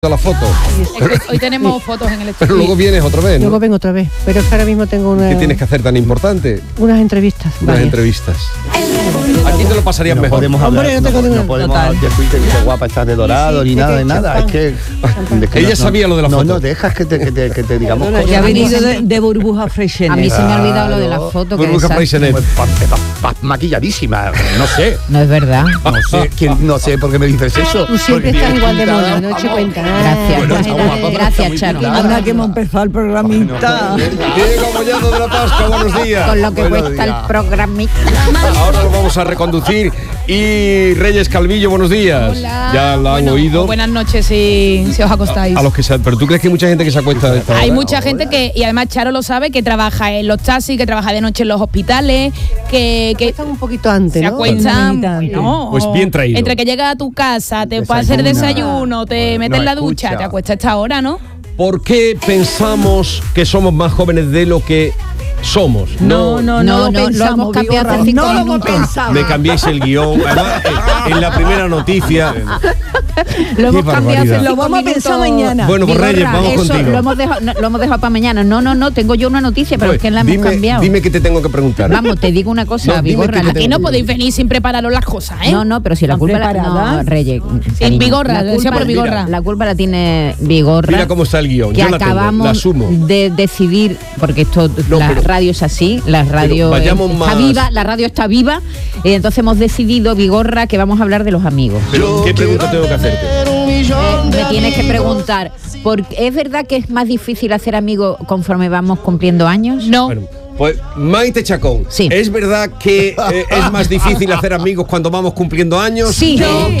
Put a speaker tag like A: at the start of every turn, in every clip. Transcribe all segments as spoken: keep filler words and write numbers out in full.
A: la foto.
B: Es que hoy tenemos fotos en el estudio.
A: Pero luego vienes otra vez, ¿no?
C: Luego vengo otra vez, pero es que ahora mismo tengo una...
A: ¿Qué tienes que hacer tan importante?
C: Unas entrevistas.
A: Unas
C: varias.
A: entrevistas. Aquí te lo pasarías
D: No
A: mejor.
D: podemos hablar,
C: Hombre, yo tengo
D: no,
C: una-
D: no podemos
C: Total.
D: hablar de fuiste de guapa, estás de dorado,
C: Sí, sí,
D: ni
C: de
D: nada, de
C: que
D: nada. Es
C: champán.
D: que, es que
A: Ella
D: no-
A: sabía lo de la
D: no,
A: foto.
D: No, dejas que te, que te, que te digamos
C: Perdona,
D: cosas.
C: ya
E: Ha
C: venís
E: venido de, de burbuja Freixenet.
F: A mí se me ha olvidado lo de la
D: Claro.
F: foto. Que
A: Burbuja
F: desastre.
A: Freixenet.
D: Pues, pa- pa- pa- maquilladísima, no sé.
F: No es verdad.
D: No sé, ¿quién, no sé por qué me dices eso.
C: Tú siempre
D: Porque
C: estás igual de
D: pintada,
C: mona, no he hecho
D: vamos.
C: cuenta.
F: Gracias.
D: Bueno, está guapa, pero
F: Gracias,
D: está muy
F: Charo.
D: pintada.
E: Anda que hemos empezado el programita.
A: Diego Mollado de la Tasca, buenos días.
F: Con lo que
D: Buenos
F: cuesta
D: días.
F: el programita.
A: Ahora lo vamos a reconducir. Y Reyes Calvillo, buenos días.
B: Hola.
A: Ya la han
B: Bueno,
A: oído.
B: Buenas noches si, si os acostáis.
A: A los que se, pero tú crees que hay mucha gente que se acuesta a esta
B: Hay
A: hora?
B: mucha gente que, y además Charo lo sabe, que trabaja en los taxis, que trabaja de noche en los hospitales, que, que
C: Están un poquito antes,
B: se
C: ¿no?
B: acuestan.
E: Una horita
B: No,
A: Pues bien traído.
B: Entre que llega a tu casa, te puede hacer
D: Desayuna.
B: desayuno, te
D: No
B: metes en la ducha,
D: escucha.
B: te acuestas a esta hora, ¿no?
A: ¿Por qué pensamos que somos más jóvenes de lo que somos?
E: No, no, no,
F: No,
E: lo
F: no, lo
E: pensamos,
F: hemos cambiado
E: Vigorra.
F: hace cinco
E: No lo hemos
F: minutos.
E: pensado.
A: Me cambiáis el guión. Además, en, en la primera noticia.
F: Lo hemos
A: Qué
F: cambiado hace
A: barbaridad.
E: Lo
F: cinco
E: vamos a pensar
F: minutos.
E: mañana.
A: Bueno, pues
F: Vigorra,
A: Reyes, vamos
F: eso
A: contigo.
F: Lo hemos, dejado, no, lo hemos dejado para mañana. No, no, no, tengo yo una noticia, pero
A: Pues,
F: es que la hemos
A: dime,
F: cambiado.
A: Dime que te tengo que preguntar.
F: Vamos, te digo una cosa,
A: No, dime
F: Vigorra.
A: que
F: la-
A: te
B: Que
A: tengo
B: no podéis venir sin prepararos las cosas, ¿eh?
F: No, no, pero si la
E: ¿Están
F: culpa la
E: preparadas?
F: no, Reyes.
B: Sí,
F: cariño,
B: Vigorra,
F: la
B: lo decía por
F: culpa-
B: Vigorra.
F: La culpa la tiene Vigorra.
A: Mira cómo está el guión.
F: Que
A: Yo la tengo,
F: acabamos
A: la asumo.
F: de decidir, porque esto,
A: No,
F: la
A: pero-
F: radio es así, la radio
A: Pero vayamos
F: está
A: más-
F: viva, la radio está viva, y entonces hemos decidido, Vigorra, que vamos a hablar de los amigos.
A: Pero, ¿qué pregunta tengo que hacerte?
F: Eh, me tienes que preguntar, porque ¿es verdad que es más difícil hacer amigos conforme vamos cumpliendo años?
B: No.
A: Bueno, pues Maite Chacón,
F: Sí.
A: ¿es verdad que eh, es más difícil hacer amigos cuando vamos cumpliendo años?
F: Sí.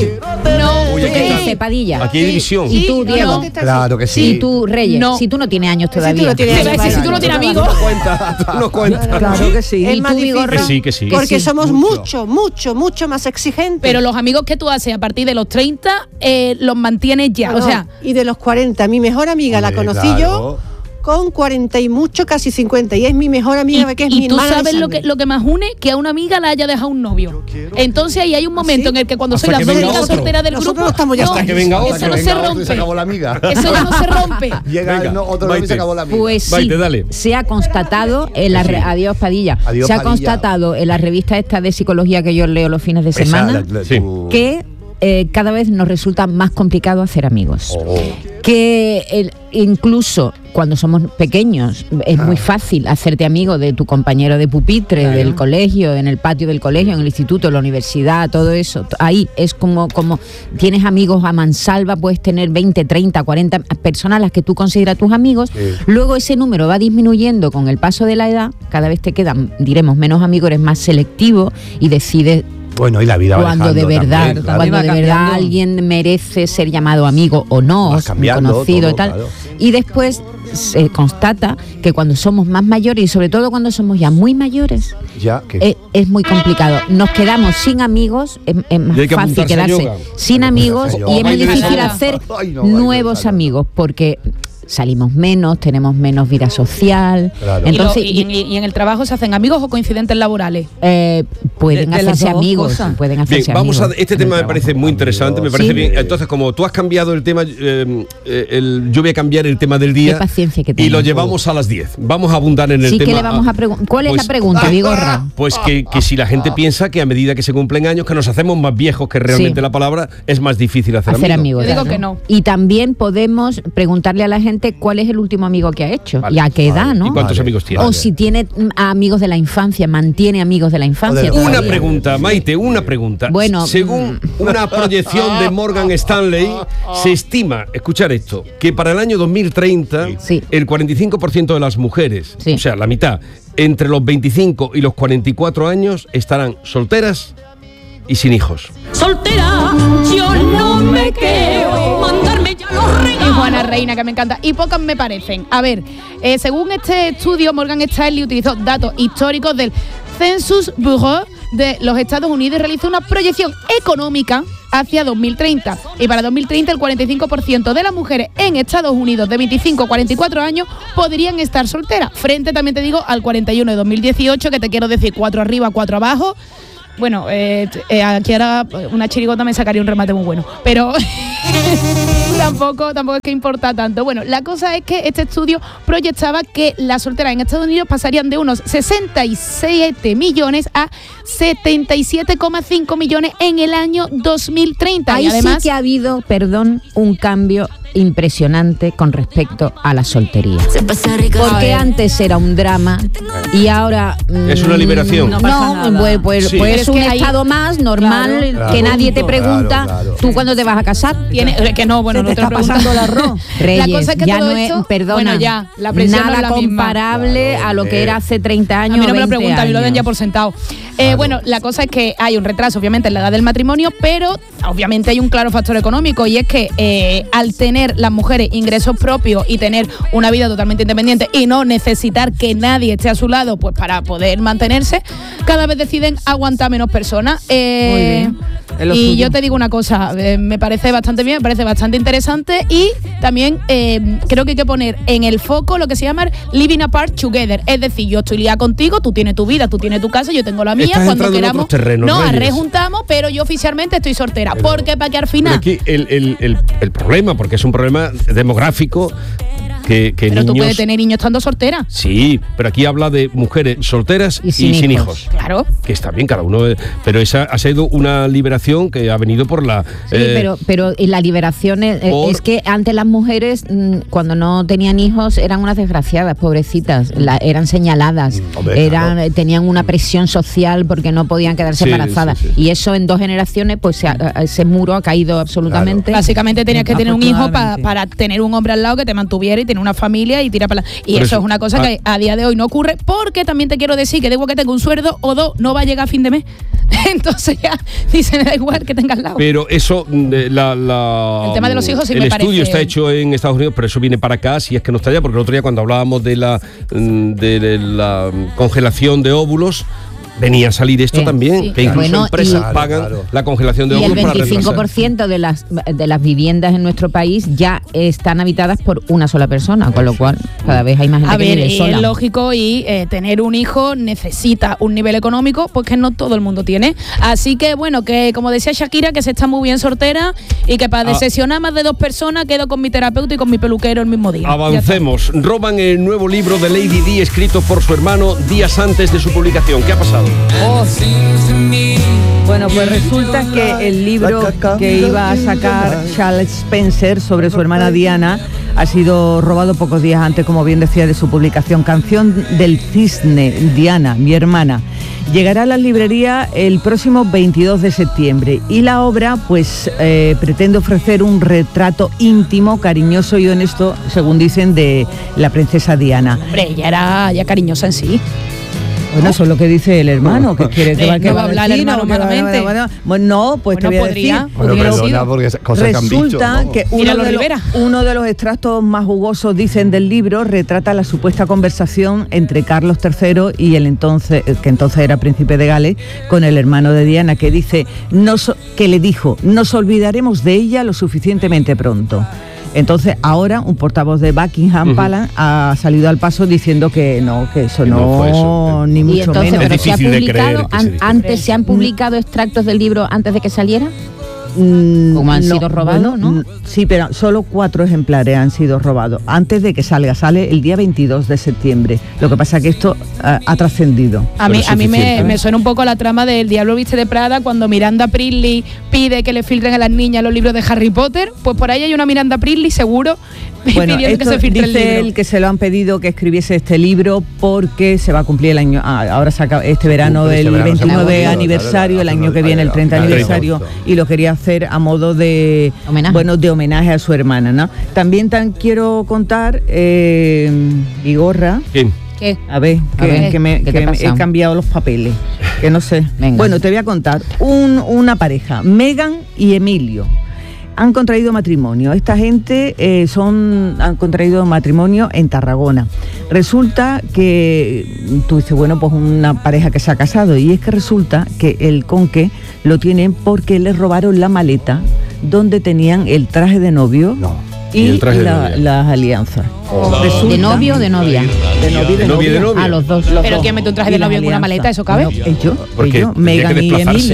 B: No.
A: Oye,
F: ¿Qué
A: ¿qué tal?
F: dice Padilla?
A: Aquí hay división.
F: ¿Y tú,
B: no,
F: Diego?
B: no.
D: Claro que
F: Y
D: sí.
F: tú, Reyes,
B: No.
F: si tú no tienes años todavía.
C: no tienes
B: Te iba a decir, si tú no tienes amigos.
A: Tú no cuentas, tú no cuentas.
E: Claro que sí.
C: Es
F: ¿Y
C: más
F: tú, Vigorra?
A: Que sí, que sí.
C: Porque
F: sí,
C: somos
D: mucho.
C: mucho, mucho, mucho más exigentes.
B: Pero los amigos que tú haces a partir de los treinta eh, los mantienes ya.
C: No,
B: O sea,
C: y de los cuarenta, mi mejor amiga la
D: Hombre,
C: conocí
D: claro.
C: yo con cuarenta y mucho, casi cincuenta, y es mi mejor amiga,
B: y,
C: que es
B: y
C: mi
B: tú
C: hermana de
B: sabes lo
C: sangre.
B: que, lo que más une, que a una amiga la haya dejado un novio. Entonces ahí hay un momento
C: ¿Sí?
B: en el que cuando
A: Hasta
B: soy la
A: que venga
B: única
A: otro.
B: soltera del
C: Nosotros
B: grupo,
C: no estamos ya
B: no,
C: hasta
A: que venga otro.
B: eso
D: Que
B: no se
D: venga otro y
B: rompe.
D: se acabó la amiga.
B: Eso ya no se rompe.
D: Llega
A: Venga,
D: no, otro
A: Maite.
D: y se acabó la amiga.
F: Pues sí,
A: Maite, dale.
F: se ha constatado en la re- adiós Padilla,
D: Adiós,
F: se ha
D: Padilla.
F: constatado en la revista esta de psicología que yo leo los fines de
D: Esa,
F: semana
D: la- la-
A: Sí.
D: tu-
F: que eh, cada vez nos resulta más complicado hacer amigos.
D: Oh.
F: Que el- incluso cuando somos pequeños es muy fácil hacerte amigo de tu compañero de pupitre, del colegio, en el patio del colegio, en el instituto, en la universidad, todo eso. Ahí es como, como tienes amigos a mansalva, puedes tener veinte, treinta, cuarenta personas a las que tú consideras tus amigos.
D: Sí.
F: Luego ese número va disminuyendo con el paso de la edad, cada vez te quedan, diremos, menos amigos, eres más selectivo y decides
D: Bueno, y la vida va
F: cuando de
D: dejando
F: verdad,
D: también, claro.
F: cuando
E: Va
F: de verdad
E: cambiando.
F: alguien merece ser llamado amigo o no,
D: Va cambiando
F: conocido
D: todo,
F: y tal.
D: claro.
F: Y después se constata que cuando somos más mayores y sobre todo cuando somos ya muy mayores,
D: Ya, que
F: es, es muy complicado. Nos quedamos sin amigos, es, es más
A: Y hay que
F: fácil
A: apuntarse a
F: quedarse
A: yoga.
F: sin amigos
D: yoga.
F: y es muy
A: Baile de
F: difícil
A: salón.
F: hacer
D: Ay, no, baile de
F: nuevos
D: salón.
F: amigos porque salimos menos, tenemos menos vida social.
D: Claro.
B: Y, lo-
F: Entonces,
B: y, y- y en el trabajo se hacen amigos o coincidentes laborales.
F: eh, pueden
E: De- de las
F: hacerse
E: dos
F: amigos,
E: cosas.
F: pueden
A: Bien,
F: hacerse
A: vamos a,
F: amigos.
A: este
D: en
A: tema
D: el
A: me parece
D: trabajo,
A: muy
D: amigos.
A: interesante, me parece
F: Sí.
A: bien. Entonces, como tú has cambiado el tema, eh, eh, el- yo voy a cambiar el tema del día
F: Qué paciencia que
A: y
F: tienes.
A: lo llevamos a las diez. Vamos a abundar en el
F: Sí,
A: tema.
F: que le vamos a preguntar. ¿Cuál es
A: Pues-
F: la pregunta, Vigorra?
A: Pues que, que si la gente piensa que a medida que se cumplen años, que nos hacemos más viejos, que realmente
F: Sí.
A: la palabra, es más difícil hacer,
F: Hacer amigos.
B: Yo digo
F: claro.
B: que no.
F: Y también podemos preguntarle a la gente cuál es el último amigo que ha hecho
A: Vale.
F: y a qué edad,
D: Vale.
F: ¿no?
A: ¿Y cuántos
D: Vale.
A: amigos tiene?
F: O si tiene mm, amigos de la infancia, mantiene amigos de la infancia.
D: O de-
F: todavía.
A: Una pregunta, Maite, una pregunta.
F: Bueno,
A: según una proyección de Morgan Stanley, se estima, escuchar esto, que para el año dos mil treinta,
F: Sí.
A: el cuarenta y cinco por ciento de las mujeres,
F: Sí.
A: o sea, la mitad, entre los veinticinco y los cuarenta y cuatro años, estarán solteras y sin hijos.
G: Soltera, yo no me creo mandarme ya los
B: Y
G: regalos.
B: Juana Reina, que me encanta. Y pocas me parecen. A ver, eh, según este estudio, Morgan Stanley utilizó datos históricos del Census Bureau de los Estados Unidos y realizó una proyección económica hacia dos mil treinta. Y para dos mil treinta el cuarenta y cinco por ciento de las mujeres en Estados Unidos de veinticinco a cuarenta y cuatro años podrían estar solteras. Frente, también te digo, al cuarenta y uno de dos mil dieciocho, que te quiero decir cuatro arriba, cuatro abajo. Bueno, eh, eh, aquí ahora una chirigota me sacaría un remate muy bueno. Pero tampoco, tampoco es que importa tanto. Bueno, la cosa es que este estudio proyectaba que las solteras en Estados Unidos pasarían de unos sesenta y siete millones a setenta y siete coma cinco millones en el año dos mil treinta.
F: Ahí
B: y además,
F: sí que ha habido, perdón, un cambio impresionante con respecto a la soltería. Porque antes era un drama y ahora
A: es una liberación.
F: No,
E: No pasa nada.
F: pues, pues,
A: Sí.
F: pues
B: Pero
F: es
B: es
F: un
B: que ahí-
F: estado más normal,
E: Claro,
D: claro.
F: que nadie te pregunta
D: Claro, claro.
F: tú cuándo te vas a casar.
B: tiene que no, bueno,
E: Se
B: no
E: te
B: te lo
E: está
B: pregunto.
E: pasando el arroz.
F: Reyes,
B: la cosa es que
F: ya
B: todo
F: no
B: esto,
F: es, perdona,
B: bueno, ya, la presión
F: nada
B: no es la misma.
F: comparable
D: Claro,
F: a lo que
D: hombre.
F: era hace treinta
B: A
F: años.
B: mí no me lo
F: o veinte
B: preguntan, a mí lo den ya
F: años.
B: por sentado. Eh, bueno, la cosa es que hay un retraso, obviamente, en la edad del matrimonio, pero obviamente hay un claro factor económico y es que eh, al tener las mujeres ingresos propios y tener una vida totalmente independiente y no necesitar que nadie esté a su lado pues para poder mantenerse, cada vez deciden aguantar menos personas. Eh,
E: Muy bien. Es lo
B: y
E: suyo.
B: yo te digo una cosa, eh, me parece bastante bien, me parece bastante interesante y también eh, creo que hay que poner en el foco lo que se llama living apart together. Es decir, yo estoy liada contigo, tú tienes tu vida, tú tienes tu casa, yo tengo la mía.
A: Estás
B: Cuando
A: entrando en
B: queramos,
A: otros terrenos,
B: no,
A: Reyes.
B: rejuntamos, pero yo oficialmente estoy soltera.
A: Pero-
B: porque para que al
A: Pero
B: final.
A: aquí el, el- el- el problema, porque es un problema demográfico, que, que
B: Pero tú
A: niños...
B: puedes tener niños estando soltera.
A: Sí, pero aquí habla de mujeres solteras y
F: Y
A: sin,
F: sin
A: hijos.
F: hijos.
B: Claro.
A: Que está bien, cada uno. eh, Pero esa ha sido una liberación que ha venido por la.
F: Sí,
A: eh,
F: pero, pero en la liberación es,
A: por-
F: es que antes las mujeres, mm, cuando no tenían hijos, eran unas desgraciadas, pobrecitas, la- eran señaladas,
D: Mm, hombre,
F: eran,
D: claro.
F: tenían una presión social porque no podían quedarse
A: Sí,
F: embarazadas.
A: sí, sí.
F: Y eso en dos generaciones, pues se ha- ese muro ha caído absolutamente.
B: Básicamente tenías que tener un hijo pa-
E: Afortunadamente.
B: para tener un hombre al lado que te mantuviera y tener una familia y tirar para la- Y
A: Por
B: eso
A: eso,
B: es una cosa
A: ah.
B: que a día de hoy no ocurre, porque también te quiero decir que da igual que tenga un sueldo o dos, no va a llegar a fin de mes. Entonces ya dicen, da igual que tenga al lado.
A: Pero eso, mm, de la, la-
B: El tema de los hijos sí
A: el
B: me
A: estudio
B: parece-
A: está hecho en Estados Unidos, pero eso viene para acá, si es que no está allá, porque el otro día cuando hablábamos de la, mm, de, de la congelación de óvulos, venía a salir esto
F: Sí,
A: también,
B: sí.
A: que incluso
F: Bueno,
A: empresas
D: y-
A: pagan
D: Claro, claro.
A: la congelación de
F: Y el
A: óvulos para
F: veinticinco
A: retrasar.
F: por ciento de las, de las viviendas en nuestro país ya están habitadas por una sola persona, con lo cual cada vez hay más gente
B: A
F: que
B: ver,
F: vive
B: y
F: sola.
B: es lógico y eh, tener un hijo necesita un nivel económico pues que no todo el mundo tiene. Así que bueno, que como decía Shakira, que se está muy bien soltera y que para
A: Ah.
B: decepcionar más de dos personas quedo con mi terapeuta y con mi peluquero el mismo día. Ya está.
A: Avancemos. Roban el nuevo libro de Lady Di escrito por su hermano días antes de su publicación. ¿Qué ha pasado?
E: Bueno, pues resulta que el libro que iba a sacar Charles Spencer sobre su hermana Diana ha sido robado pocos días antes, como bien decía, de su publicación. Canción del Cisne, Diana, mi hermana. Llegará a las librerías el próximo veintidós de septiembre y la obra pues eh, pretende ofrecer un retrato íntimo, cariñoso y honesto, según dicen, de la princesa Diana.
B: Hombre, ya era ya cariñosa en sí.
E: Bueno, eso es lo que dice el hermano, que quiere que
B: Eh,
E: va, que
B: no va a hablar el
E: decir,
B: hermano
E: ¿no? Que va-
B: malamente.
E: bueno, bueno, no, pues te
B: Bueno,
E: voy a
B: podría.
E: decir.
D: Bueno,
B: Hubiera
D: perdona,
B: sido.
D: porque esas cosas que han dicho.
E: Resulta
D: ¿no?
E: que uno
B: Míralo,
E: de, los,
B: Rivera.
E: uno de los extractos más jugosos, dicen, del libro retrata la supuesta conversación entre Carlos tercero y el entonces, que entonces era príncipe de Gales, con el hermano de Diana, que dice, nos, que le dijo, nos olvidaremos de ella lo suficientemente pronto. Entonces ahora un portavoz de Buckingham
A: Ujú.
E: Palace ha salido al paso diciendo que no, que eso
A: Que no
E: no,
A: fue eso.
E: ni
F: Y
E: mucho
F: entonces,
E: menos.
F: pero
A: Es
F: se ha
A: difícil de
F: publicado,
A: creer que se
F: an-
A: dice.
F: antes se han publicado extractos del libro antes de que saliera.
E: Mm,
F: Como han sido robados, ¿no?
E: mm, Sí, pero solo cuatro ejemplares han sido robados. Antes de que salga, sale el día veintidós de septiembre. Lo que pasa es que esto ah, ha trascendido.
B: A mí,
A: Pero es
B: a mí me,
A: suficiente.
B: me suena un poco la trama del Diablo Viste de Prada cuando Miranda Priestly pide que le filtren a las niñas los libros de Harry Potter. Pues por ahí hay una Miranda Priestly seguro
E: Bueno,
B: pidiendo que
E: esto
B: se filtre el
E: dice
B: libro.
E: él que se lo han pedido que escribiese este libro porque se va a cumplir el año, ah, ahora se acaba, este verano
D: Cumple este
E: el
D: verano, se ha
E: veintinueve
D: cumplido,
E: aniversario,
D: claro,
E: el
D: hace
E: año que
D: unos-
E: viene el treinta
A: el treinta.
E: aniversario, y lo quería hacer a modo de
F: Homenaje.
E: bueno, de homenaje a su hermana, ¿no? También tan quiero contar, eh, Vigorra,
A: ¿Quién?
B: ¿Qué?
E: a ver,
F: A
E: que,
F: ver,
E: que me,
F: ¿qué te
E: que
F: ha
E: me he
F: pasado?
E: cambiado los papeles, que no sé.
F: Venga.
E: Bueno, te voy a contar. Un- una pareja, Megan y Emilio, han contraído matrimonio. Esta gente eh, son han contraído matrimonio en Tarragona. Resulta que tú dices, bueno, pues una pareja que se ha casado, y es que resulta que el conque lo tienen porque les robaron la maleta donde tenían el traje de novio
D: No.
A: Y
E: y,
A: el traje de
E: la-
A: novia.
E: las alianzas. Resulta-
F: ¿De novio o de novia?
E: De novio y de
A: ¿De novia y de
E: novia.
A: novia?
F: A los dos.
E: Los
B: ¿Pero
E: dos.
B: quién mete un traje
E: Y
B: de
E: las
B: novio en una
E: alianzas.
B: maleta? ¿Eso cabe?
E: Bueno, ellos,
A: Porque
E: ellos,
A: tendría que
E: Megan y
A: desplazarse.
E: Emilio.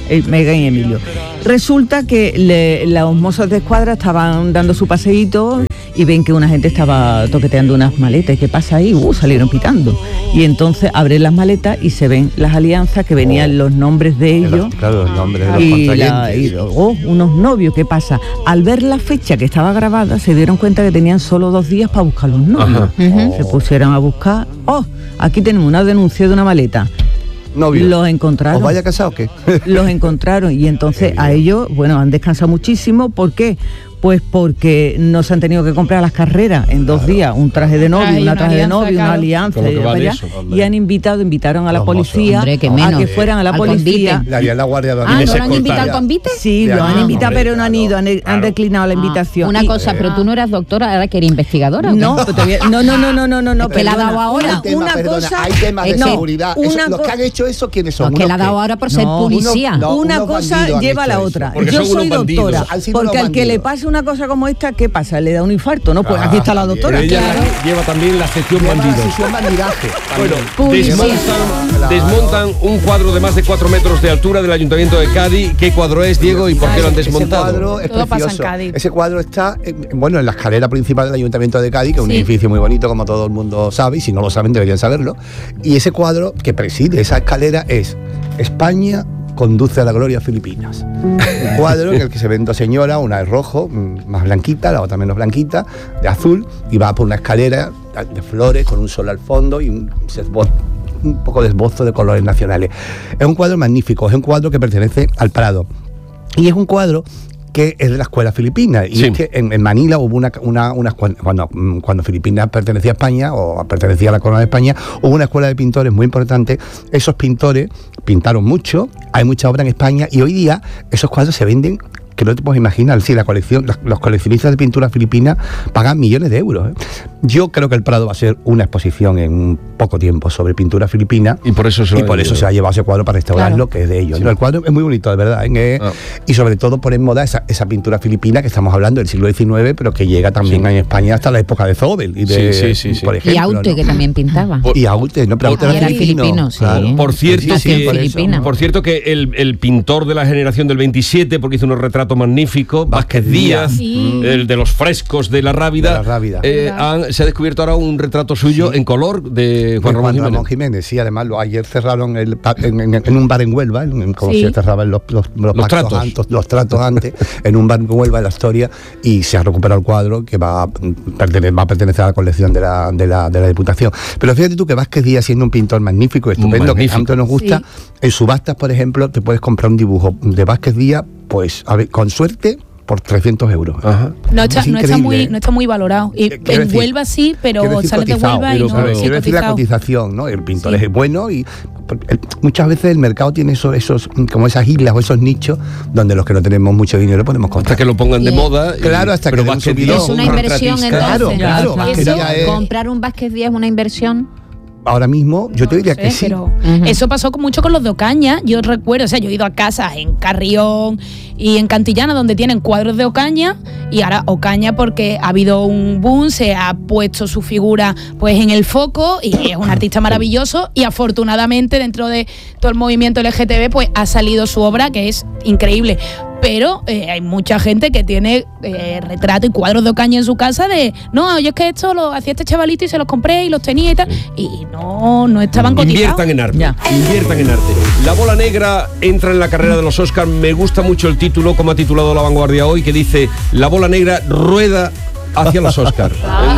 E: eh, Meghan y Emilio. Resulta que le, los mozos de escuadra estaban dando su paseíto y ven que una gente estaba toqueteando unas maletas. ¿Qué pasa ahí? Uh, salieron pitando. Y entonces abren las maletas y se ven las alianzas que venían los nombres de ellos.
D: Claro, los nombres de los
E: Y, la,
D: contrayentes.
E: y oh, unos novios, ¿qué pasa? Al ver la fecha que estaba grabada, se dieron cuenta que tenían solo dos días para buscar los novios.
A: Ajá.
E: Uh-huh. Se pusieron a buscar. Oh, aquí tenemos una denuncia de una maleta.
D: Novio.
E: Los encontraron.
D: ¿Os vaya casado o qué?
E: Los encontraron y entonces a ellos, bueno, han descansado muchísimo. ¿Por qué? Pues porque no se han tenido que comprar las carreras en dos días, un traje de novio,
B: Ay,
E: una
B: una
E: traje de
B: alianza,
E: novio, una
B: claro.
E: alianza,
A: Como que
E: y,
A: vale
E: allá,
A: eso,
E: y han invitado, invitaron a la
D: Los
E: policía
D: mozos.
F: Hombre, que
E: a
F: menos.
E: que fueran a la
F: Al
E: policía.
F: convite.
D: Le harían la guardia de
F: Ah,
D: honor.
F: ¿no
A: les
F: lo han
A: escoltaría.
F: invitado al convite?
E: Sí,
D: Le
E: lo
D: han-
E: han invitado,
D: hombre,
E: pero no han
D: claro,
E: ido, han, han
D: claro.
E: declinado la invitación.
F: Una
E: Y-
F: cosa, pero tú no eras doctora, ahora que eres investigadora. ¿o qué?
E: No, pero todavía- no, no, no, no, no, no, no.
F: Que la ha
E: perdona.
F: dado ahora.
E: Una,
D: Hay temas,
E: una
D: perdona,
E: cosa.
D: hay temas de
E: eh, no,
D: seguridad. Eso,
E: una
D: los
E: co-
D: que han hecho eso, ¿quiénes
F: No,
D: son?
F: que
D: ¿Unos
F: la ha dado
D: qué?
F: ahora por ser
E: No,
F: policía.
D: uno- no,
E: una
D: unos
E: cosa
D: bandidos han
E: lleva a la
D: hecho
E: otra.
D: eso.
A: Porque
E: Yo
A: son unos
E: soy
A: bandidos.
E: doctora,
D: Han sido
E: porque
D: unos
E: al que le
D: bandidos.
E: pase una cosa como esta, ¿qué pasa? Le da un infarto, ¿no? Pues aquí está la doctora.
A: Ella
E: Claro.
A: lleva también la sección
D: Lleva la
A: bandidos.
D: sesión bandidaje.
A: Bueno,
F: Policía.
A: desmontan, desmontan un cuadro de más de cuatro metros de altura del Ayuntamiento de Cádiz. ¿Qué cuadro es, Diego, y por qué lo han
D: Ese
A: desmontado?
D: cuadro es
B: Todo pasa en
D: precioso.
B: Cádiz.
D: Ese cuadro está, en- bueno, en la escalera principal del Ayuntamiento de Cádiz, que es un
B: Sí.
D: edificio muy bonito, como todo el mundo sabe, y si no lo saben deberían saberlo. Y ese cuadro que preside esa escalera es España conduce a la gloria a Filipinas. Un cuadro en el que se ven dos señoras, una es rojo, mm, más blanquita, la otra menos blanquita, de azul, y va por una escalera de flores con un sol al fondo y un, se esbo- un poco de esbozo de colores nacionales. Es un cuadro magnífico, es un cuadro que pertenece al Prado. Y es un cuadro que es de la escuela filipina. Y
A: Sí.
D: es que en, en Manila hubo una, una, una escuela- cuando, mm, cuando Filipinas pertenecía a España, o pertenecía a la corona de España, hubo una escuela de pintores muy importante. Esos pintores pintaron mucho, hay mucha obra en España, y hoy día esos cuadros se venden que no te puedes imaginar. Sí, la colección, los, los coleccionistas de pintura filipina pagan millones de euros, ¿eh? Yo creo que el Prado va a ser una exposición en poco tiempo sobre pintura filipina,
A: Y por eso se lo
D: y por
A: han
D: eso
A: llevado.
D: se ha llevado ese cuadro para restaurarlo,
B: Claro.
D: que es de ellos.
A: Sí.
D: ¿no? El cuadro es muy bonito, de verdad, ¿eh? Que-
A: Ah.
D: Y sobre todo pone en moda esa, esa pintura filipina que estamos hablando del siglo diecinueve, pero que llega también
A: Sí.
D: en España hasta la época de Zobel y de,
A: Sí, sí, sí, sí.
D: por
F: Y
D: ejemplo.
F: Aute,
D: ¿no?
F: que también pintaba.
A: Por-
D: Y Aute, ¿no? Pero Aute
A: Por-
F: Y era filipino, sí.
A: Por cierto,
F: Nació en
A: que,
D: por eso.
F: Filipinas.
A: por cierto que el, el pintor de la generación del veintisiete, porque hizo unos retratos magníficos, Vázquez Díaz,
B: Sí.
A: el de los frescos de la Rábida,
D: De la Rábida.
A: eh, han- se ha descubierto ahora un retrato suyo en color de Juan
D: de
A: Ramón Jiménez.
D: Ramón Jiménez, sí, además lo, ayer cerraron el, pa- en, en- en un bar en Huelva, en, en- como
B: Sí.
D: se cerraban los, los, los
A: Los
D: pactos
A: tratos.
D: antes, los tratos antes, en un bar en Huelva, en la Astoria, y se ha recuperado el cuadro que va a, pertene- va a pertenecer a la colección de la, de, la, de la Diputación. Pero fíjate tú que Vázquez Díaz, siendo un pintor magnífico, estupendo,
A: Magnífico.
D: que tanto nos gusta,
B: Sí.
D: en subastas, por ejemplo, te puedes comprar un dibujo de Vázquez Díaz, pues, a ver, con suerte, por trescientos euros.
A: Ajá.
B: No está,
D: Es
B: no, está
D: increíble,
B: muy,
D: ¿eh?
B: no está muy valorado. Y
D: Eh, quiero
B: en
D: decir-
B: Huelva sí, pero
D: Quiero decir
B: sales de
D: cotizado,
B: Huelva y
A: pero-
B: no
A: pero
B: sí,
D: Quiero decir la
B: cotizado.
D: cotización, ¿no? El pintor
B: Sí.
D: es bueno y porque el- muchas veces el mercado tiene esos, esos, como esas islas o esos nichos donde los que no tenemos mucho dinero podemos
A: Hasta
D: comprar.
A: que lo pongan de
F: Bien.
A: moda. y-
D: Claro, hasta
A: pero
D: que den un
A: Vázquez
D: subidón.
A: Díaz
F: Es una
A: un
F: inversión
A: retratista.
F: entonces.
D: Claro, claro,
F: Eso,
D: Vázquez Díaz es-
F: comprar un Vázquez Díaz es una inversión.
D: Ahora mismo yo te diría
B: No
D: que
B: sé,
D: sí.
B: pero
F: Ujú.
B: eso pasó con- mucho con los de Ocaña. Yo recuerdo, o sea, yo he ido a casas en Carrión y en Cantillana donde tienen cuadros de Ocaña, y ahora Ocaña, porque ha habido un boom, se ha puesto su figura pues en el foco y es un artista maravilloso, y afortunadamente dentro de todo el movimiento L G T B pues ha salido su obra, que es increíble. Pero eh, hay mucha gente que tiene eh, retratos y cuadros de Ocaña en su casa de, no, yo es que esto lo hacía este chavalito y se los compré y los tenía y tal, y no, no estaban cotizados.
A: Inviertan en arte.
E: Ya.
A: Inviertan en arte. La bola negra entra en la carrera de los Oscars. Me gusta mucho el título, como ha titulado La Vanguardia hoy, que dice: La bola negra rueda hacia los Oscars.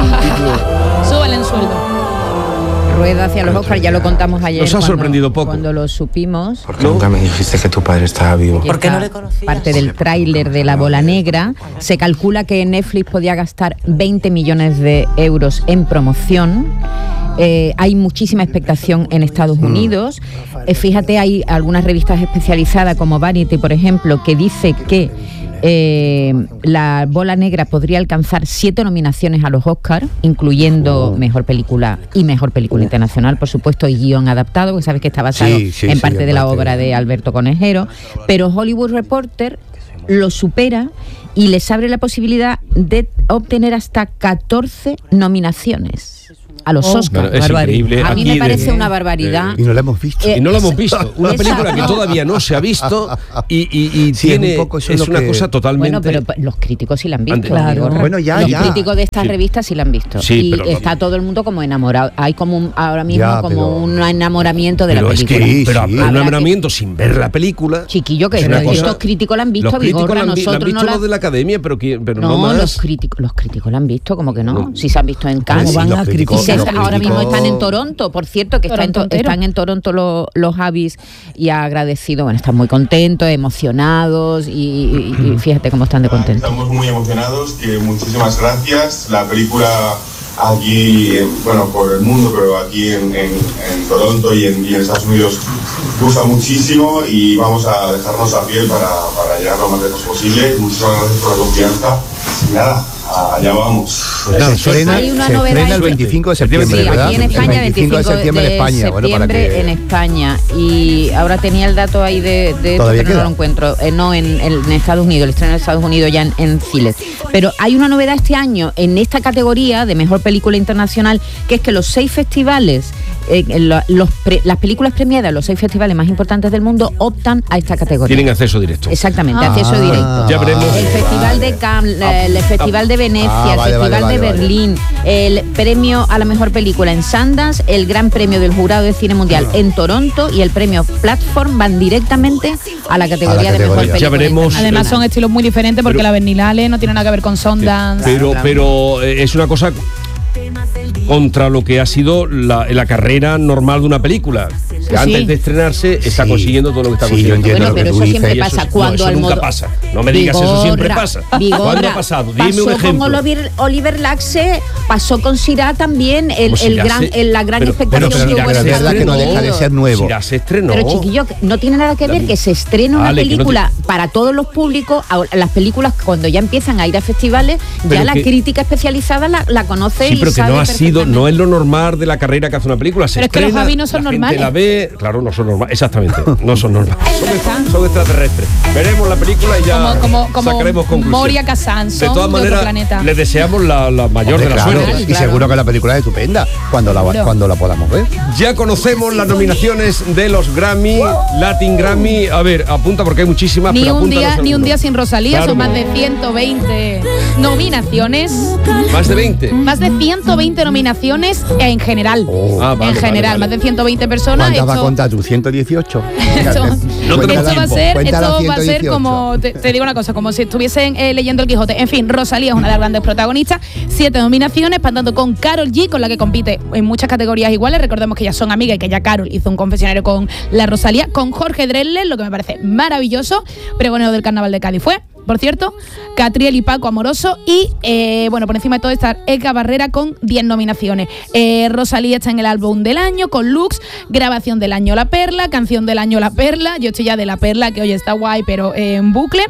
B: Súbale en sueldo.
F: Rueda hacia los Oscars, ya lo contamos ayer.
A: Nos ha
F: cuando-
A: sorprendido poco.
F: Cuando lo supimos.
H: Porque nunca me dijiste que tu padre estaba vivo.
F: Aquí está parte del tráiler de La Bola Negra. Se calcula que Netflix podía gastar veinte millones de euros en promoción. Eh, hay muchísima expectación en Estados Unidos. Eh, fíjate, hay algunas revistas especializadas como Variety, por ejemplo, que dice que eh, La Bola Negra podría alcanzar siete nominaciones a los Oscars, incluyendo Mejor Película y Mejor Película Internacional, por supuesto, y guión adaptado, que sabes que está basado
D: Sí, sí,
F: en
D: sí,
F: parte
D: en
F: de la
D: parte
F: obra
D: de-
F: de Alberto Conejero, pero Hollywood Reporter lo supera y les abre la posibilidad de obtener hasta catorce nominaciones a los
E: Oh,
F: Oscars.
A: Bueno, es
E: Barbaridad.
A: increíble.
F: A mí
A: Aquí
F: me parece
A: de-
F: una barbaridad.
D: Y no la hemos visto.
F: Eh,
A: y no lo hemos
F: esa-
A: visto. Una
F: esa-
A: película que todavía no se ha visto y, y- y
D: Sí, es un
A: tiene,
D: poco eso
A: es
D: lo
A: una
D: que-
A: cosa totalmente.
F: Bueno, pero pa- los críticos sí la han visto.
A: Antes-
E: Claro.
F: Vigorra.
D: Bueno, ya,
F: los
D: ya.
F: críticos de estas
A: Sí.
F: revistas sí la han visto.
A: Sí,
F: y
A: pero no-
F: está todo el mundo como enamorado. Hay como un, ahora mismo
D: Ya,
F: como
D: pero-
F: un enamoramiento de
A: pero
F: la
A: es
F: película.
A: que
D: Sí,
A: pero
D: sí.
A: un
F: Habrá
A: enamoramiento sin ver la película.
F: Chiquillo, que
A: Es una
F: estos
A: cosa-
F: críticos la han visto,
A: Los críticos
F: Vigorra,
A: la han, vi- la han
F: nosotros
A: visto
F: no la...
A: los de la academia, pero, que- pero no,
F: No,
A: más.
F: los críticos, los críticos la han visto, como que no.
A: No.
F: Si se han visto en Cannes.
D: Sí,
E: van
D: los
E: a
F: Y
D: críticos-
F: se
D: los
F: está- ahora mismo
D: críticos-
F: están en Toronto, por cierto, que está en
B: Toronto
F: to-
B: entero.
F: están en Toronto los, los Javis y agradecidos, bueno, están muy contentos, emocionados y, y- y fíjate cómo están de contentos.
I: Estamos muy emocionados, que muchísimas gracias. La película aquí, eh, bueno, por el mundo, pero aquí en, en- en Toronto y en, y en Estados Unidos gusta muchísimo y vamos a dejarnos la piel para, para llegar lo más lejos posible. Muchísimas gracias por la confianza. Y nada, allá vamos.
D: Pues
A: Nada,
D: se estrena,
F: Hay una
D: se
F: novedad
D: estrena el
F: en-
D: veinticinco de septiembre,
F: Sí,
D: ¿verdad?
F: aquí en España,
D: el veinticinco de septiembre en España. Bueno, para
F: septiembre
D: que...
F: en España. Y ahora tenía el dato ahí de, de esto,
D: ¿Todavía
F: pero no
D: queda?
F: lo encuentro. Eh, no, en, en- en Estados Unidos, el estreno en Estados Unidos ya en, en cines. Pero hay una novedad este año en esta categoría de mejor película internacional, que es que los seis festivales, eh, lo- los pre- las películas premiadas, los seis festivales más importantes del mundo, optan a esta categoría.
A: Tienen acceso directo.
F: Exactamente,
B: Ah.
F: acceso directo.
A: Ya veremos.
F: El Festival de Cannes, el Festival de Venecia,
D: Ah,
F: el
D: vale,
F: Festival
D: vale,
F: de
D: vale, vale.
F: Berlín, el premio a la mejor película en Sundance, el Gran Premio del Jurado de Cine Mundial en Toronto y el premio Platform van directamente a la categoría, de mejor
D: categoría.
F: película.
A: Ya veremos.
F: internacional.
B: Además son estilos muy diferentes porque
A: Pero-
B: la Berlinale no tiene nada que ver con Sundance.
A: Pero,
F: Claro.
A: pero eh, es una cosa contra lo que ha sido la, la carrera normal de una película. Que
B: Sí,
A: antes
B: sí.
A: de estrenarse está
D: Sí.
A: consiguiendo todo lo que está
D: Sí,
A: consiguiendo.
D: yo entiendo
F: Bueno,
D: lo que
F: pero
D: tú
F: eso
D: dices.
F: siempre
A: Y eso-
F: pasa
A: no,
F: cuando
A: eso
F: al
A: nunca
F: modo-
A: pasa. No me digas eso siempre
F: Vigorra,
A: pasa.
F: Vigorra.
A: ¿Cuándo ha pasado? Dime
F: Pasó
A: un ejemplo.
F: con Oliver, Oliver Laxe, pasó con Sirá también, el,
A: Pues
F: el
A: Sirá
F: gran,
A: se-
F: el- la gran
A: pero-
F: expectación
A: pero
F: que
A: Sirá
F: hubo
A: se
F: en
D: es verdad que no
F: Estados
D: deja de
F: Unidos.
D: ser nuevo.
A: Sirá se estrenó.
F: Pero chiquillo, no tiene nada que ver que se estrene una
A: Vale, que no
F: película para todos los públicos. Ahora, las películas cuando ya empiezan a ir a festivales,
A: Pero
F: ya la
A: que-
F: crítica especializada la, la conoce
A: Sí,
F: y
A: pero que
F: sabe
A: no ha sido, no es
F: perfectamente.
A: lo normal de la carrera que hace una película. Se
B: Pero es que los
A: estrena,
B: Javi no son
A: la gente
B: normales.
A: la ve, claro, no son normales, exactamente, no son normales. Son, son extraterrestres. Veremos la película y ya
B: Como- como- como
A: sacaremos conclusiones.
B: Moria Kazan,
A: De
B: son
A: todas
B: de otro
A: maneras,
B: planeta.
A: les deseamos la, la mayor
D: Hombre,
A: de las
D: claro,
A: suertes.
D: y seguro que la película es estupenda cuando la,
B: Claro.
D: cuando la podamos ver.
A: Ya conocemos las nominaciones de los Grammy, Latin Grammy. A ver, apunta porque hay muchísimas.
B: Ni
A: pero
B: un
A: apúntanos
B: día ni un
A: alguno.
B: día sin Rosalía,
A: Claro.
B: son más de ciento veinte nominaciones.
A: Más de veinte.
B: Más de ciento veinte nominaciones en general.
D: Oh.
A: Ah, vale,
B: en general,
A: vale, vale.
B: más de ciento veinte personas.
D: ¿Cuántas va a
B: Esto-
D: contar tú? ¿ciento dieciocho?
B: Esto,
A: No te
B: esto
A: da
B: va a
A: tiempo.
B: ser,
D: Cuéntala
B: esto va a ser
D: ciento dieciocho.
B: como, te, te digo una cosa, como si estuviesen eh, leyendo el Quijote. En fin, Rosalía es una de las grandes protagonistas, siete nominaciones, empatando con Karol G, con la que compite en muchas categorías iguales. Recordemos que ya son amigas y que ya Karol hizo un confesionario con la Rosalía, con Jorge Drexler, lo que me parece maravilloso. Pregonero del Carnaval de Cádiz fue, por cierto, Catriel y Paco Amoroso. Y eh, bueno, por encima de todo está Eka Barrera con diez nominaciones. Eh, Rosalía está en el álbum del año con Lux, grabación del año La Perla, canción del año La Perla. Yo estoy ya de La Perla, que hoy está guay, pero eh, en bucle.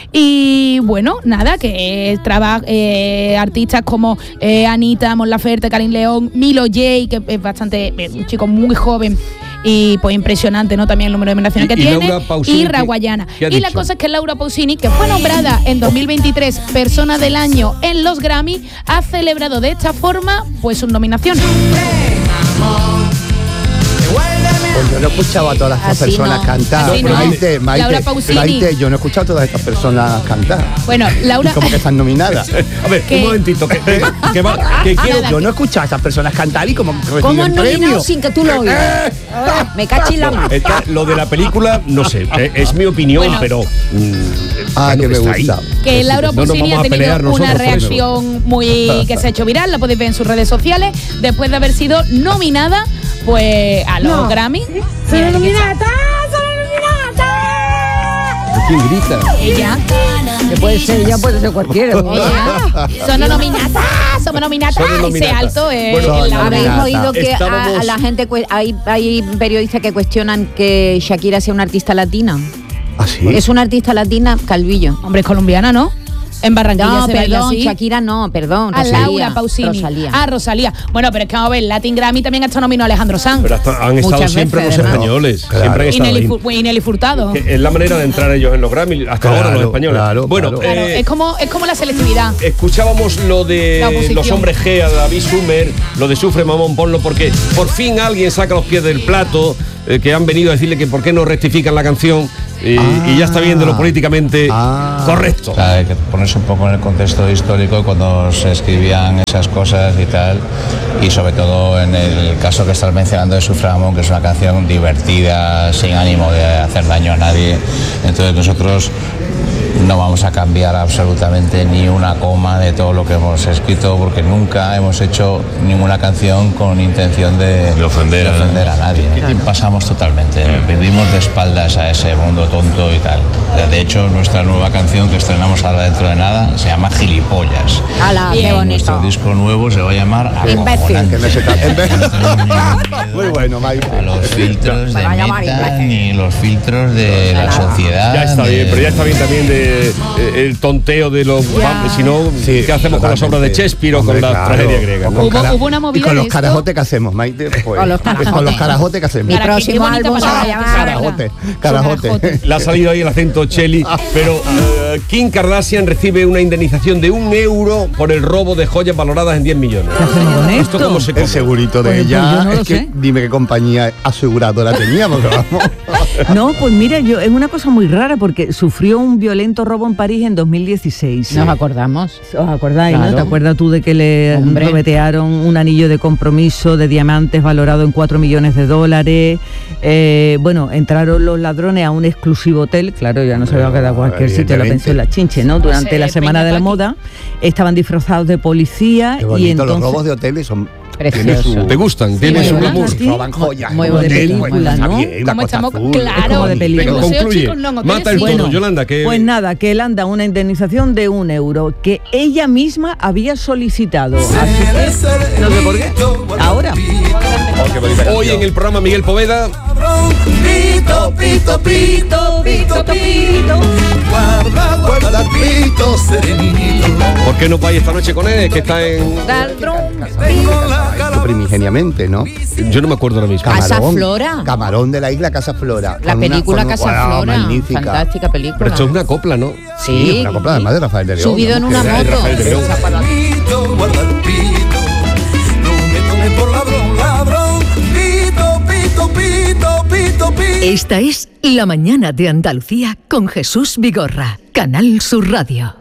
B: Y bueno, nada, que eh, trabaja eh, artistas como eh, Anita, Mon Laferte, Karin León, Milo J, que es bastante eh, un chico muy joven. Y pues impresionante, ¿no? También el número de nominaciones
A: Y-
B: que
A: y
B: tiene.
A: Laura Pausini,
B: y
A: ¿qué-
B: Raguayana.
A: qué ha
B: Y la
A: dicho?
B: cosa es que Laura Pausini, que fue nombrada en dos mil veintitrés Persona del Año en los Grammy, ha celebrado de esta forma pues su nominación.
D: Pues yo no he escuchado a todas estas
F: Así
D: personas
F: no.
D: cantar.
B: Así no.
D: Maite, Maite,
B: Laura Pausini.
D: Maite, yo no he escuchado a todas estas personas cantar.
B: Bueno, Laura.
D: Y como que están nominadas.
A: A ver,
B: ¿Qué?
A: un momentito, que, que- que va- que quiero.
B: Nada,
D: Yo no he escuchado a estas personas cantar y como que
F: ¿Cómo
D: reciben
F: han nominado
D: premios.
F: sin que tú lo oigas? Me cacho en la mano.
A: Está- lo de la película, no sé, eh, es mi opinión,
B: Bueno.
A: pero. mm,
D: Ah,
A: bueno,
D: que me
A: está ahí.
D: gusta.
B: Que Laura
A: No nos
B: Pausini
A: vamos
B: ha
A: a pelear
B: tenido una
A: nosotros por eso.
B: reacción muy que se ha hecho viral, la podéis ver en sus redes sociales, después de haber sido nominada pues a los Grammy. Mira, aquí está.
A: ¿Quién grita?
B: Ella,
E: Que puede ser, ya puede ser cualquiera.
B: ella, son nominadas, somos nominadas,
A: Son
B: ese
A: nominadas.
B: alto es
A: Bueno,
B: el Laura.
F: ¿Habéis
D: Nominata.
F: oído que a,
A: Estábamos-
F: a la gente cue- hay, hay periodistas que cuestionan que Shakira sea una artista latina?
D: ¿Ah, sí?
F: Es una artista latina, Calvillo.
B: Hombre, es colombiana, ¿no? En Barranquilla
F: No,
B: se baila
F: perdón,
B: así.
F: Shakira no, perdón.
B: A
F: Rosalía,
B: Laura Pausini.
F: Rosalía.
B: Ah, Rosalía. Bueno, pero es que vamos a ver, Latin Grammy también ha estado nominado Alejandro Sanz.
A: Pero hasta- han estado
F: Muchas
A: siempre
F: veces,
A: los
F: además.
A: españoles.
D: Claro.
A: Siempre han
B: Y
A: estado
B: Nelly,
A: ahí.
B: Fu- y Nelly Furtado.
A: Que es la manera de entrar ellos en los Grammy, hasta
D: Claro,
A: ahora los españoles.
D: claro,
A: bueno,
D: claro.
B: Claro,
A: eh,
B: es como es como la selectividad.
A: escuchábamos lo
B: La
A: de
B: oposición.
A: los hombres G a David Sumer, lo de Sufre Mamón, ponlo, porque por fin alguien saca los pies del plato, eh, que han venido a decirle que por qué no rectifican la canción, y,
D: Ah.
A: y ya está bien de lo políticamente
D: Ah.
A: correcto.
H: O sea, hay que ponerse un poco en el contexto histórico cuando se escribían esas cosas y tal, y sobre todo en el caso que estás mencionando de Sufre Mamón, que es una canción divertida, sin ánimo de hacer daño a nadie. Entonces nosotros no vamos a cambiar absolutamente ni una coma de todo lo que hemos escrito, porque nunca hemos hecho ninguna canción con intención de,
J: De ofender
H: de
J: a-
H: ofender a nadie. Y pasamos totalmente, vivimos de espaldas a ese mundo tonto y tal. De hecho, nuestra nueva canción que estrenamos ahora dentro de nada se llama Gilipollas.
F: ¡Hala, qué bonito!
H: Nuestro disco nuevo se va a llamar
F: Imbécil.
H: Acojonante.
D: Que no se trata- en vez-
H: No tenemos miedo
D: Muy bueno, Mike.
H: a los filtros
F: Se
H: de
F: va a llamar
H: Meta
F: imbécil.
H: ni los filtros de la sociedad.
A: Ya está
H: de-
A: bien, pero ya está bien también de eh, el tonteo de los...
B: Ya.
A: Si no,
D: Sí,
A: ¿qué hacemos con las obras de
D: totalmente.
A: Shakespeare o con
D: Hombre,
A: la
D: claro.
A: tragedia griega?
D: O
A: ¿no?
D: con
B: Hubo-
D: cara-
B: hubo una movida
D: ¿Y con
B: de
D: los
B: esto?
D: carajotes que hacemos, Maite? Pues,
F: Con los carajotes.
D: con los carajotes que hacemos.
F: Mi
B: Para que- qué
F: próximo
B: bonita
F: álbum se va a
B: palabra,
F: llamar
D: Carajote, carajote.
B: Carajote.
A: Le ha salido ahí el acento Cheli, pero eh, Kim Kardashian recibe una indemnización de un euro por el robo de joyas valoradas en diez millones.
E: ¿Qué hacemos con
A: ¿Esto
E: esto?
A: cómo se come?
D: El segurito de
E: Pues- pues
D: ella,
E: yo no lo
D: es que
E: sé.
D: dime qué compañía aseguradora teníamos, que vamos.
E: No, pues mira, yo es una cosa muy rara porque sufrió un violento robo en París en dos mil dieciséis.
F: Nos acordamos.
E: ¿Os acordáis,
F: Claro.
E: no? ¿Te acuerdas tú de que le
F: Hombre.
E: robetearon un anillo de compromiso de diamantes valorado en cuatro millones de dólares? Eh, bueno, entraron los ladrones a un exclusivo hotel, claro, ya no se va a quedar cualquier sitio, la
D: evidentemente.
E: pensión La Chinche, ¿no? Durante
B: sé,
E: la Semana de la
B: Peña
E: Moda, estaban disfrazados de policía
D: Qué
E: y
D: bonito,
E: entonces...
D: los robos de hoteles son...
F: Precioso.
D: tiene su-
A: ¿Te gustan? ¿Tienes
F: muy
A: un
F: buenas,
A: glamour?
E: ¿a ti?
D: Roban joyas.
E: Muy
D: en
E: buena
D: hotel,
E: película,
D: pues, está
E: ¿no?
D: bien, una
B: Como
D: cosa
B: estamos,
D: azul.
B: claro,
E: Es como de película.
B: el
A: Venga,
B: museo
A: concluye.
B: chico en los hoteles,
A: Mata el
B: sí.
A: todo, Yolanda, que...
E: Pues nada, que él anda una indemnización de un euro que ella misma había solicitado. Así que, no sé por qué. Ahora.
D: Oh, qué bonita
A: Hoy
D: canción.
A: en el programa Miguel Poveda,
G: Pito, pito, pito, pito, pito. Guarda, guarda el pito serenito.
A: ¿por qué no vais esta noche con él? Que está en...
D: Esto primigeniamente, ¿no?
A: Yo no me acuerdo ahora mismo.
F: Casa Flora.
D: Camarón de la isla Casa Flora.
F: La
D: Con una-
F: película
D: con-
F: Casa
D: ¡Guau,
F: Flora.
D: magnífica!
F: Fantástica película.
A: Pero esto es una copla, ¿no?
F: Sí.
D: Una copla además de Rafael de León.
F: Subido
D: ¿no?
F: en una
A: Que era
F: moto.
A: Rafael de León.
G: Pito, guarda el pito. No me tomes por ladrón, ladrón. Pito, pito, pito, pito, pito.
K: Esta es La Mañana de Andalucía con Jesús Vigorra, Canal Sur Radio.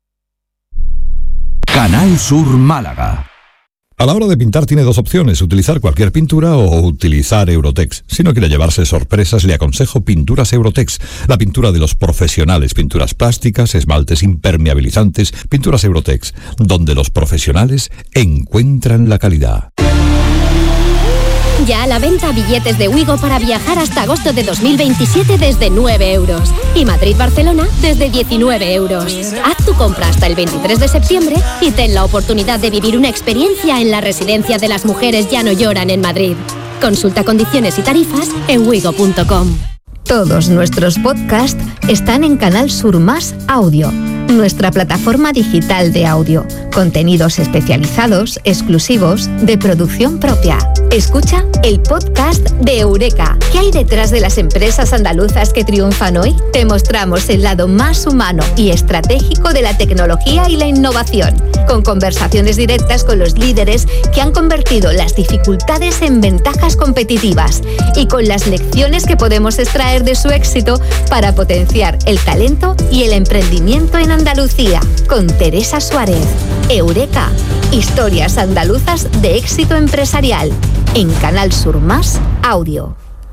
L: Canal Sur Málaga. A la hora de pintar tiene dos opciones, utilizar cualquier pintura o utilizar Eurotex. Si no quiere llevarse sorpresas, le aconsejo Pinturas Eurotex, la pintura de los profesionales, pinturas plásticas, esmaltes impermeabilizantes, Pinturas Eurotex, donde los profesionales encuentran la calidad.
M: Ya a la venta billetes de Wigo para viajar hasta agosto de dos mil veintisiete desde nueve euros. Y Madrid-Barcelona desde diecinueve euros. Haz tu compra hasta el veintitrés de septiembre y ten la oportunidad de vivir una experiencia en la Residencia de las Mujeres Ya No Lloran en Madrid. Consulta condiciones y tarifas en wigo punto com.
N: Todos nuestros podcasts están en Canal Sur Más Audio, nuestra plataforma digital de audio. Contenidos especializados, exclusivos, de producción propia. Escucha el podcast de Eureka. ¿Qué hay detrás de las empresas andaluzas que triunfan hoy? Te mostramos el lado más humano y estratégico de la tecnología y la innovación, con conversaciones directas con los líderes que han convertido las dificultades en ventajas competitivas y con las lecciones que podemos extraer de su éxito para potenciar el talento y el emprendimiento en Andalucía. Con Teresa Suárez. Eureka. Historias andaluzas de éxito empresarial. En Canal Sur Más Audio.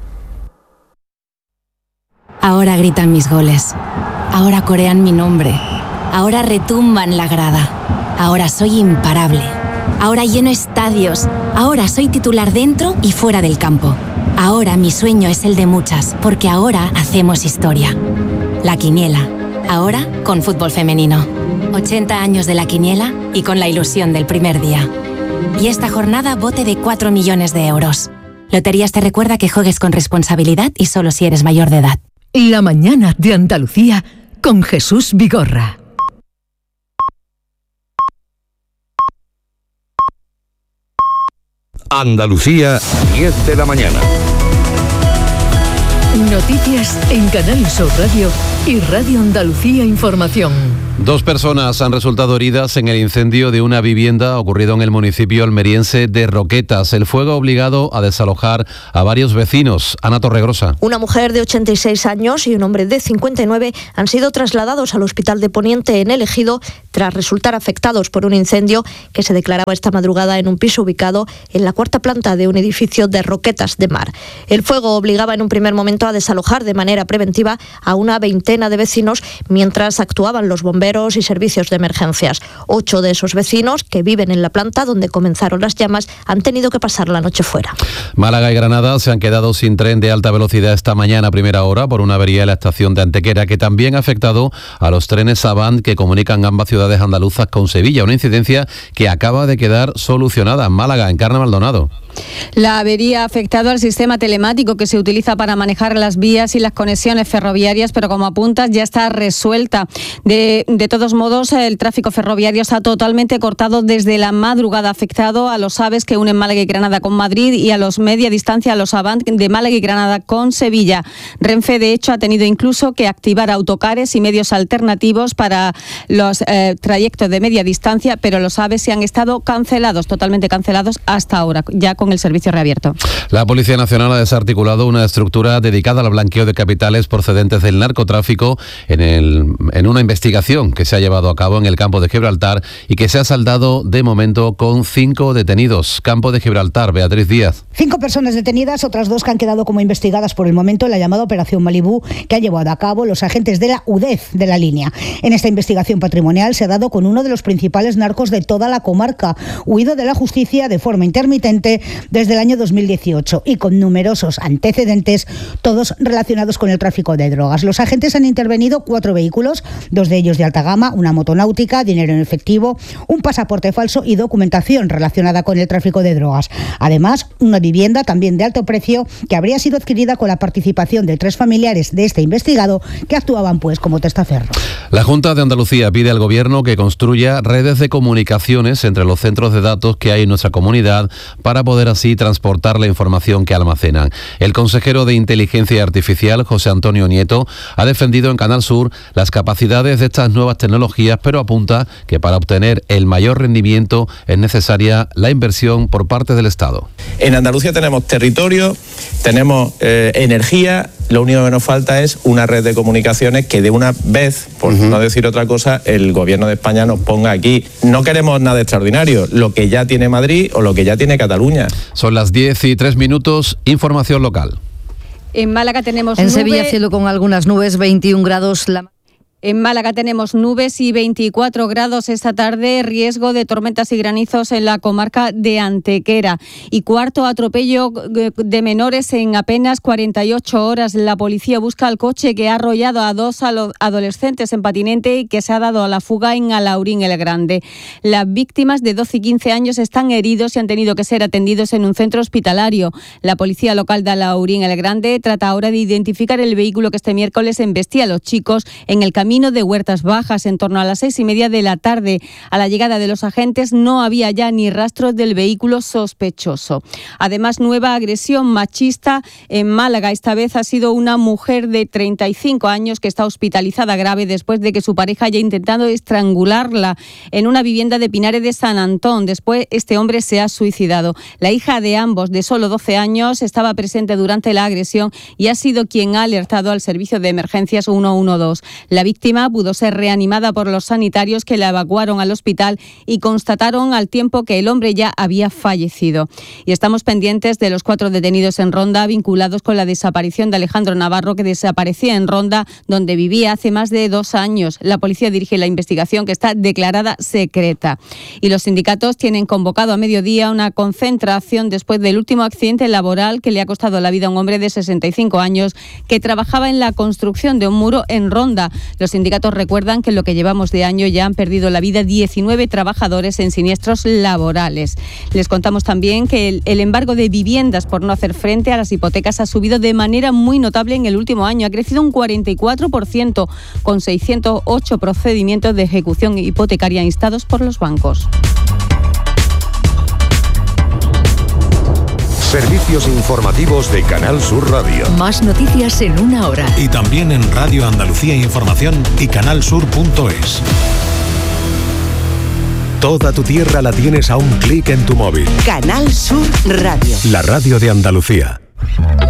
O: Ahora gritan mis goles. Ahora corean mi nombre. Ahora retumban la grada. Ahora soy imparable. Ahora lleno estadios. Ahora soy titular dentro y fuera del campo. Ahora mi sueño es el de muchas, porque ahora hacemos historia. La Quiniela. Ahora con fútbol femenino. ochenta años de La Quiniela y con la ilusión del primer día. Y esta jornada bote de cuatro millones de euros. Loterías te recuerda que juegues con responsabilidad y solo si eres mayor de edad.
K: La Mañana de Andalucía con Jesús Vigorra.
J: Andalucía, diez de la mañana.
K: Noticias en Canal Sur Radio y Radio Andalucía Información.
P: Dos personas han resultado heridas en el incendio de una vivienda ocurrido en el municipio almeriense de Roquetas. El fuego ha obligado a desalojar a varios vecinos. Ana Torregrosa.
Q: Una mujer de ochenta y seis años y un hombre de cincuenta y nueve han sido trasladados al Hospital de Poniente en El Ejido tras resultar afectados por un incendio que se declaraba esta madrugada en un piso ubicado en la cuarta planta de un edificio de Roquetas de Mar. El fuego obligaba en un primer momento a desalojar de manera preventiva a una veintena de vecinos mientras actuaban los bomberos y servicios de emergencias. Ocho de esos vecinos que viven en la planta donde comenzaron las llamas han tenido que pasar la noche fuera.
P: Málaga y Granada se han quedado sin tren de alta velocidad esta mañana a primera hora por una avería en la estación de Antequera que también ha afectado a los trenes Avant que comunican ambas ciudades andaluzas con Sevilla, una incidencia que acaba de quedar solucionada en Málaga. Encarna Maldonado.
R: La avería ha afectado al sistema telemático que se utiliza para manejar las vías y las conexiones ferroviarias, pero como apuntas ya está resuelta. De, de todos modos, el tráfico ferroviario está totalmente cortado desde la madrugada, afectado a los AVEs que unen Málaga y Granada con Madrid y a los media distancia, a los Avant de Málaga y Granada con Sevilla. Renfe, de hecho, ha tenido incluso que activar autocares y medios alternativos para los eh, trayectos de media distancia, pero los AVEs se han estado cancelados, totalmente cancelados hasta ahora, ya con el servicio reabierto.
P: La Policía Nacional ha desarticulado una estructura dedicada al blanqueo de capitales procedentes del narcotráfico en, el, en una investigación que se ha llevado a cabo en el campo de Gibraltar y que se ha saldado de momento con cinco detenidos. Campo de Gibraltar, Beatriz Díaz.
S: Cinco personas detenidas, otras dos que han quedado como investigadas por el momento en la llamada Operación Malibú que ha llevado a cabo los agentes de la U D E F de la línea. En esta investigación patrimonial se ha dado con uno de los principales narcos de toda la comarca, huido de la justicia de forma intermitente desde el año dos mil dieciocho y con numerosos antecedentes, todos relacionados con el tráfico de drogas. Los agentes han intervenido cuatro vehículos, dos de ellos de alta gama, una motonáutica, dinero en efectivo, un pasaporte falso y documentación relacionada con el tráfico de drogas. Además, una vivienda también de alto precio que habría sido adquirida con la participación de tres familiares de este investigado que actuaban pues como testaferro.
P: La Junta de Andalucía pide al Gobierno que construya redes de comunicaciones entre los centros de datos que hay en nuestra comunidad para poder así transportar la información que almacenan. El consejero de Inteligencia Artificial, José Antonio Nieto, ha defendido en Canal Sur las capacidades de estas nuevas tecnologías, pero apunta que para obtener el mayor rendimiento es necesaria la inversión por parte del Estado.
T: En Andalucía tenemos territorio, tenemos eh, energía, lo único que nos falta es una red de comunicaciones que de una vez, por uh-huh. no decir otra cosa, el Gobierno de España nos ponga aquí. No queremos nada extraordinario, lo que ya tiene Madrid o lo que ya tiene Cataluña.
P: Son las diez y tres minutos, información local.
R: En Málaga tenemos
U: En
R: nube...
U: Sevilla cielo con algunas nubes, veintiún grados la...
R: En Málaga tenemos nubes y veinticuatro grados esta tarde, riesgo de tormentas y granizos en la comarca de Antequera. Y cuarto atropello de menores en apenas cuarenta y ocho horas. La policía busca al coche que ha arrollado a dos adolescentes en patinete y que se ha dado a la fuga en Alaurín el Grande. Las víctimas de doce y quince años están heridos y han tenido que ser atendidos en un centro hospitalario. La policía local de Alaurín el Grande trata ahora de identificar el vehículo que este miércoles embestía a los chicos en el camino de Huertas Bajas en torno a las seis y media de la tarde. A la llegada de los agentes no había ya ni rastro del vehículo sospechoso. Además, nueva agresión machista en Málaga. Esta vez ha sido una mujer de treinta y cinco años que está hospitalizada grave después de que su pareja haya intentado estrangularla en una vivienda de Pinares de San Antón. Después, este hombre se ha suicidado. La hija de ambos, de solo doce años, estaba presente durante la agresión y ha sido quien ha alertado al servicio de emergencias uno uno dos. La víctima pudo ser reanimada por los sanitarios que la evacuaron al hospital y constataron al tiempo que el hombre ya había fallecido. Y estamos pendientes de los cuatro detenidos en Ronda vinculados con la desaparición de Alejandro Navarro, que desaparecía en Ronda, donde vivía hace más de dos años. La policía dirige la investigación, que está declarada secreta. Y los sindicatos tienen convocado a mediodía una concentración después del último accidente laboral que le ha costado la vida a un hombre de sesenta y cinco años que trabajaba en la construcción de un muro en Ronda. Los sindicatos recuerdan que en lo que llevamos de año ya han perdido la vida diecinueve trabajadores en siniestros laborales. Les contamos también que el, el embargo de viviendas por no hacer frente a las hipotecas ha subido de manera muy notable en el último año. Ha crecido un cuarenta y cuatro por ciento, con seiscientos ocho procedimientos de ejecución hipotecaria instados por los bancos.
C: Servicios informativos de Canal Sur Radio.
K: Más noticias en una hora.
V: Y también en Radio Andalucía Información y canalsur punto es. Toda tu tierra la tienes a un clic en tu móvil.
K: Canal Sur Radio.
V: La radio de Andalucía.